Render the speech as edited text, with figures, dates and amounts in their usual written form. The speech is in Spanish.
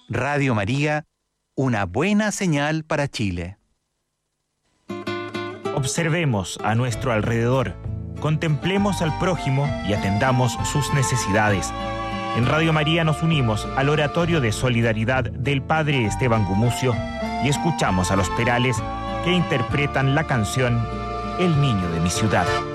Radio María, una buena señal para Chile. Observemos a nuestro alrededor, contemplemos al prójimo y atendamos sus necesidades. En Radio María nos unimos al oratorio de solidaridad del Padre Esteban Gumucio y escuchamos a los Perales que interpretan la canción El niño de mi ciudad.